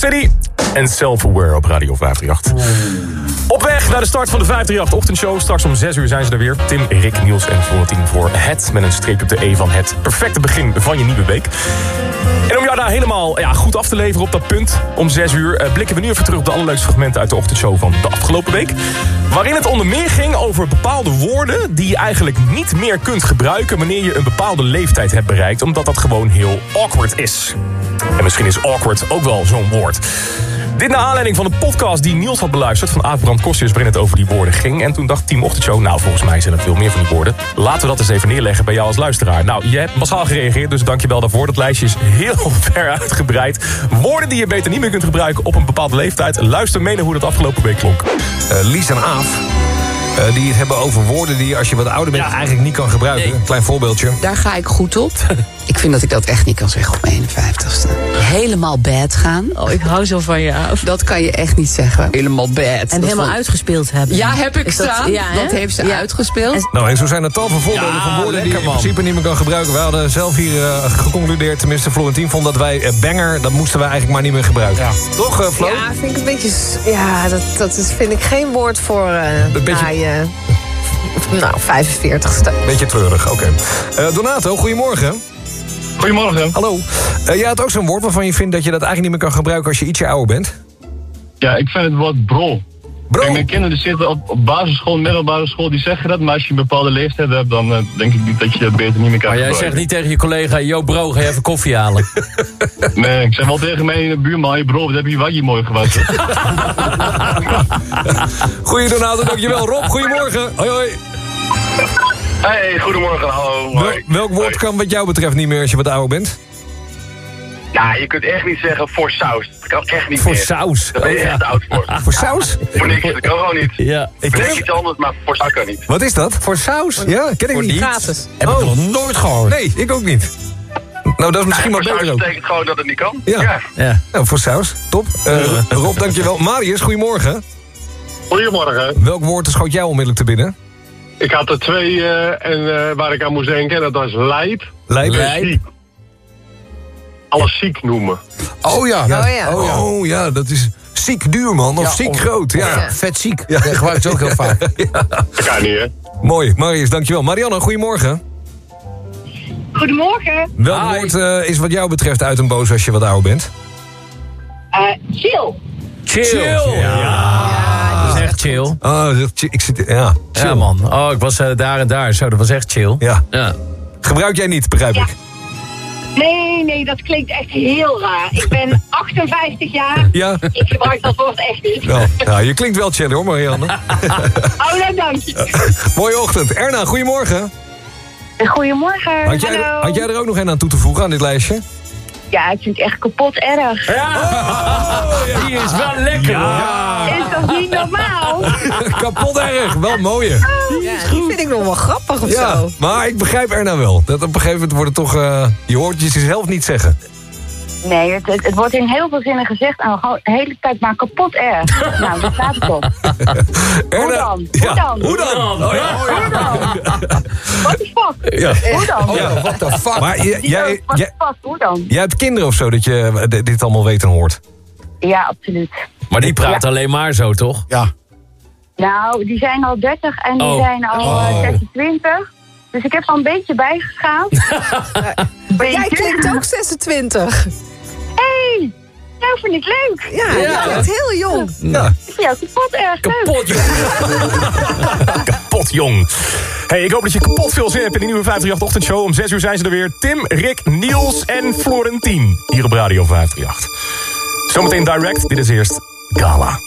City en Self-Aware op Radio 538. Op weg naar de start van de 538-ochtendshow. Straks om 6 uur zijn ze er weer. Tim, Rick, Niels en Florentien voor het, met een streep op de E van het perfecte begin van je nieuwe week. En om jou daar helemaal goed af te leveren op dat punt, om 6 uur... blikken we nu even terug op de allerleukste fragmenten uit de ochtendshow van de afgelopen week. Waarin het onder meer ging over bepaalde woorden die je eigenlijk niet meer kunt gebruiken wanneer je een bepaalde leeftijd hebt bereikt, omdat dat gewoon heel awkward is. En misschien is awkward ook wel zo'n woord. Dit naar aanleiding van de podcast die Niels had beluisterd van Aaf Brand Kostjes, waarin het over die woorden ging. En toen dacht Team Ochtendshow, nou volgens mij zijn er veel meer van die woorden. Laten we dat eens even neerleggen bij jou als luisteraar. Nou, je hebt massaal gereageerd, dus dankjewel daarvoor. Dat lijstje is heel ver uitgebreid. Woorden die je beter niet meer kunt gebruiken op een bepaalde leeftijd. Luister mee naar hoe dat afgelopen week klonk. Lies en Aaf, die het hebben over woorden die je als je wat ouder bent eigenlijk niet kan gebruiken. Nee. Een klein voorbeeldje. Daar ga ik goed op. Ik vind dat ik dat echt niet kan zeggen op mijn 51ste. Helemaal bad gaan. Oh, ik hou zo van je af. Dat kan je echt niet zeggen. Helemaal bad. En helemaal uitgespeeld hebben. Ja, heb ik staan. Dat heeft ze uitgespeeld. Nou, en zo zijn er tal van voorbeelden van woorden die je in principe niet meer kan gebruiken. We hadden zelf hier geconcludeerd, tenminste Florentien vond dat wij banger, dat moesten wij eigenlijk maar niet meer gebruiken. Ja. Toch, Flo? Ja, vind ik een beetje... Ja, dat vind ik geen woord voor je 45ste. Beetje treurig, oké. Donato, goedemorgen. Goedemorgen. Hallo. Jij had ook zo'n woord waarvan je vindt dat je dat eigenlijk niet meer kan gebruiken als je ietsje ouder bent? Ja, ik vind het woord bro. Kijk, mijn kinderen die zitten op basisschool, middelbare school, die zeggen dat. Maar als je een bepaalde leeftijd hebt, dan denk ik niet dat je dat beter niet meer kan gebruiken. Maar jij zegt niet tegen je collega, yo bro, ga je even koffie halen? Nee, ik zeg wel tegen mijn buurman, hey bro, wat heb je watje mooi gewassen. Goeie Donato, dankjewel. Rob, goedemorgen. Hoi hoi. Hey, goedemorgen, hallo. Welk woord kan wat jou betreft niet meer als je wat ouder bent? Nou, je kunt echt niet zeggen voor saus. Dat kan echt niet voor meer. Saus? Daar ben je echt oud voor. Voor saus? Voor niks, dat kan gewoon niet. Ja. Ik denk iets anders, maar voor saus kan niet. Wat is dat? Voor saus? Ja, ken ik niet. Gratis. Heb ik nog nooit gehoord. Nee, ik ook niet. Nou, dat is misschien maar beter ook. Voor saus betekent gewoon dat het niet kan. Ja. Nou, voor saus. Top. Rob, dankjewel. Marius, goedemorgen. Goedemorgen. Welk woord schoot jou onmiddellijk te binnen? Ik had er twee waar ik aan moest denken. Dat was lijp. Lijp. Alles ziek noemen. Oh ja, dat is ziek duur, man. Of ziek groot. Ja. Vet ziek. Ja. Dat gebruik ik ook heel vaak. Dat kan niet, hè? Mooi. Marius, dankjewel. Marianne, goedemorgen. Goedemorgen. Welk woord is wat jou betreft uit een boos als je wat ouder bent? Chill. Chill. Ja, dat is echt chill. Oh, ik zit... Ja, chill. Ja, man. Oh, ik was daar en daar. Zo, dat was echt chill. Ja. Ja. Gebruik jij niet, begrijp ik? Nee, dat klinkt echt heel raar. Ik ben 58 jaar. Ja. Ik gebruik dat woord echt niet. Ja, je klinkt wel chill hoor, Marianne. Oh, nou dank je. Mooie ochtend. Erna, goedemorgen. Goedemorgen. Had jij er ook nog een aan toe te voegen aan dit lijstje? Ja, ik vind het echt kapot erg. Die is wel lekker. Ja. Is dat niet normaal? Kapot erg, wel mooie. Die vind ik nog wel grappig of zo. Maar ik begrijp Erna wel. Dat op een gegeven moment wordt het toch... je hoort je zelf niet zeggen. Nee, het wordt in heel veel zinnen gezegd en gewoon de hele tijd maar kapot erg. Nou, daar staat het op. Erna, Hoe dan? What the fuck? Ja. Hoe dan? Ja, what the fuck? Maar Hoe dan? jij hebt kinderen of zo dat je dit allemaal weet en hoort? Ja, absoluut. Maar die praten alleen maar zo, toch? Ja. Nou, die zijn al 30 en die zijn al 26. Dus ik heb er een beetje bijgeschaald. Maar jij klinkt ook 26. Hey, nou vind ik leuk. Ja, je bent heel jong. Ja. Ik vind jou kapot erg Kapot, leuk. jong. Kapot jong. Hey, ik hoop dat je kapot veel zin hebt in de nieuwe 538-ochtendshow. Om 6 uur zijn ze er weer. Tim, Rick, Niels en Florentien. Hier op Radio 538. Zometeen direct. Dit is eerst Gala.